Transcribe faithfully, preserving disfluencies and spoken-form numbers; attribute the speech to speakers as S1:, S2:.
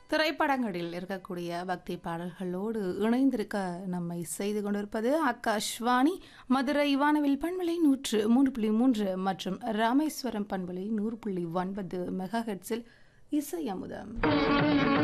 S1: திரைப்படங்களில் இருக்கக்கூடிய பக்தி பாடல்களோடு இணைந்திருக்க நம்மை செய்து கொண்டிருப்பது ஆகாஷ்வாணி மதுரை வானவில் பண்பலை நூற்று மூன்று புள்ளி மூன்று மற்றும் ராமேஸ்வரம் பண்பலை நூறு புள்ளி ஒன்பது மெகா ஹெர்ட்ஸில் இசை அமுதம்.